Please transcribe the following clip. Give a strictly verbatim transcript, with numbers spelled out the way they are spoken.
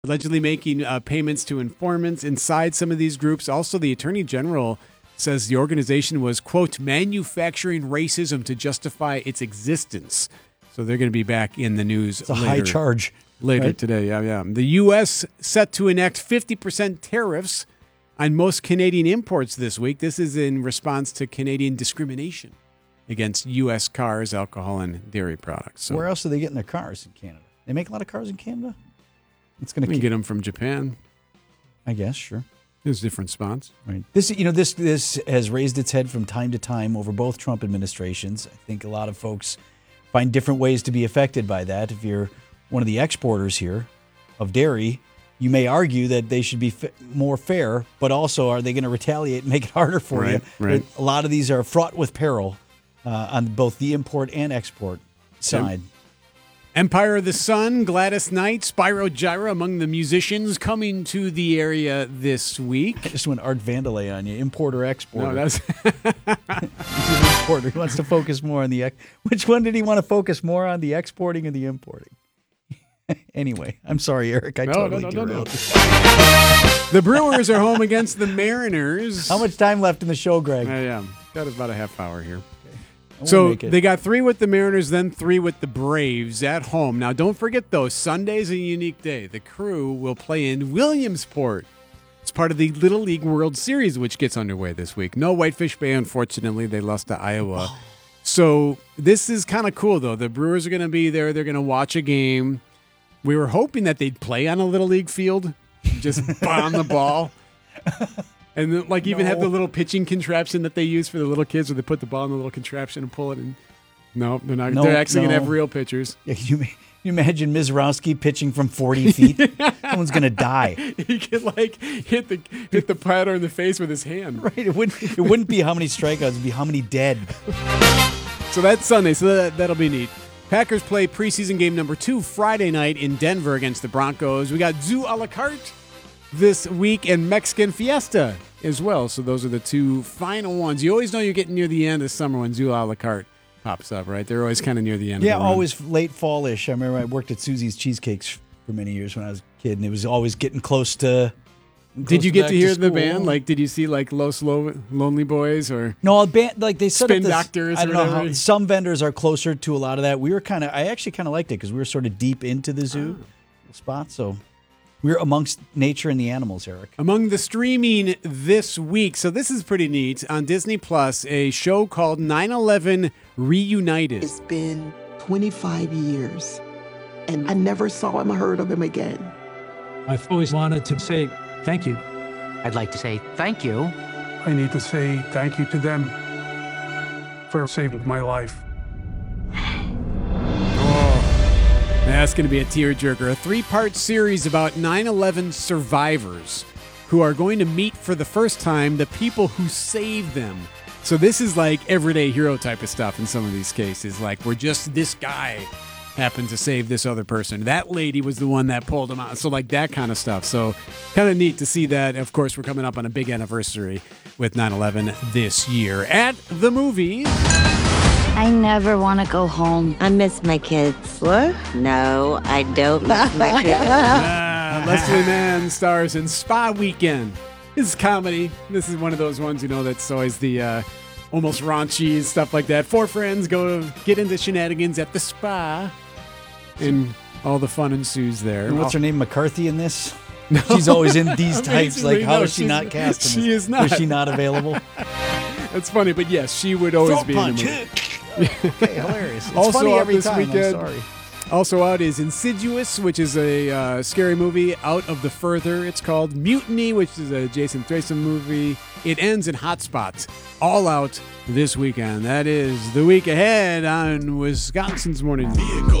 allegedly making uh, payments to informants inside some of these groups. Also, the Attorney General says the organization was, quote, manufacturing racism to justify its existence. So they're going to be back in the news It's a later, high charge. later right? today. Yeah, yeah. The U S set to enact fifty percent tariffs on most Canadian imports this week. This is in response to Canadian discrimination against U S cars, alcohol, and dairy products. So Where else are they getting their cars in Canada? They make a lot of cars in Canada? It's going we to can get them from Japan. I guess, sure. There's different spots. Right. This, you know, this this has raised its head from time to time over both Trump administrations. I think a lot of folks find different ways to be affected by that. If you're one of the exporters here of dairy, you may argue that they should be f- more fair, but also are they going to retaliate and make it harder for Right, you? right. A lot of these are fraught with peril uh, on both the import and export side. Yep. Empire of the Sun, Gladys Knight, Spyro Gyra among the musicians coming to the area this week. Just went Art Vandelay on you, importer, exporter. No, that's He's an importer. He wants to focus more on the ex- which one did he want to focus more on, the exporting or the importing? Anyway, I'm sorry, Eric. I no, totally no, no, no, derailed. no. The Brewers are home against the Mariners. How much time left in the show, Greg? I am. Got about a half hour here. We'll So make it. they got three with the Mariners, then three with the Braves at home. Now, don't forget, though, Sunday's a unique day. The Crew will play in Williamsport. It's part of the Little League World Series, which gets underway this week. No Whitefish Bay, unfortunately. They lost to Iowa. So this is kind of cool, though. The Brewers are going to be there. They're going to watch a game. We were hoping that they'd play on a Little League field, just bomb the ball. And then, like even No. have the little pitching contraption that they use for the little kids where they put the ball in the little contraption and pull it in. No, they're not. No, they're actually going to no. have real pitchers. Yeah, can you, can you imagine Mizrowski pitching from forty feet? Someone's going to die. He could like hit the hit the platter in the face with his hand. Right? It wouldn't, it wouldn't be how many strikeouts. It would be how many dead. So that's Sunday. So that, that'll be neat. Packers play preseason game number two Friday night in Denver against the Broncos. We got Zoo a la carte this week and Mexican Fiesta as well. So those are the two final ones. You always know you're getting near the end of summer when Zoo a la carte pops up, right? They're always kind of near the end. Yeah, of the run. always late fallish. I remember I worked at Susie's Cheesecakes for many years when I was a kid, and it was always getting close to. Did close you to get back to hear the school. band? Like, did you see like Los Lo- Lonely Boys or? No, a band like they set Spin up this, Doctors I or don't know whatever. how some vendors are closer to a lot of that. We were kind of. I actually kind of liked it because we were sort of deep into the zoo Oh. spot. So we're amongst nature and the animals, Eric. Among the streaming this week, so this is pretty neat, on Disney Plus, a show called nine eleven Reunited. It's been twenty-five years, and I never saw him or heard of him again. I've always wanted to say thank you. I'd like to say thank you. I need to say thank you to them for saving my life. That's going to be a tearjerker, a three-part series about nine eleven survivors who are going to meet for the first time the people who saved them. So this is like everyday hero type of stuff in some of these cases. Like, we're just this guy happened to save this other person. That lady was the one that pulled him out. So like that kind of stuff. So kind of neat to see that. Of course, we're coming up on a big anniversary with nine eleven this year. At the movies, I never want to go home. I miss my kids. What? No, I don't miss my kids. uh, Leslie Mann stars in Spa Weekend. This is comedy. This is one of those ones, you know, that's always the uh, almost raunchy stuff like that. Four friends go get into shenanigans at the spa, and all the fun ensues there. And what's her name? McCarthy in this? She's always in these types. Like, Amazingly, how no, is she she's- not cast? in she this? is not. Was she not available? That's funny, but yes, she would always Throat be punch. in the movie. Okay, hilarious. It's Also funny out every this time. weekend- I'm sorry. Also out is Insidious, which is a uh, scary movie. Out of the Further, it's called. Mutiny, which is a Jason Statham movie. It ends in Hotspot. All out this weekend. That is the week ahead on Wisconsin's Morning.